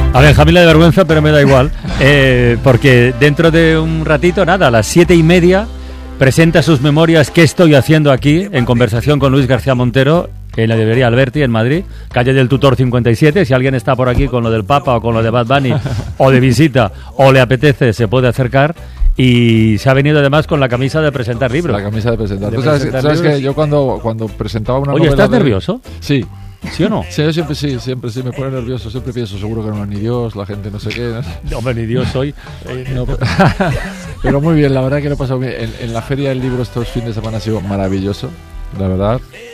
A Benjamín le da vergüenza, pero me da igual, porque dentro de un ratito, nada, a las 7:30, presenta sus memorias ¿Qué estoy haciendo aquí?, en conversación con Luis García Montero, en la librería Alberti, en Madrid, calle del Tutor 57. Si alguien está por aquí con lo del Papa o con lo de Bad Bunny, o de visita, o le apetece, se puede acercar. Y se ha venido además con la camisa de presentar libros. La camisa de presentar. ¿Tú sabes que yo cuando presentaba una novela... Oye, ¿estás nervioso? Sí. ¿Sí o no? Sí, yo siempre sí, me pone nervioso. Siempre pienso, seguro que no, ni Dios, la gente no sé qué. No, hombre, ni Dios soy. No, pero muy bien, la verdad que lo he pasado bien. En la Feria del Libro estos fines de semana ha sido maravilloso, la verdad.